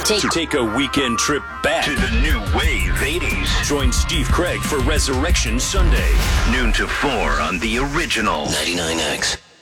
Take a weekend trip back to the new wave 80s. Join Steve Craig for Resurrection Sunday. Noon to 4 on the original 99X.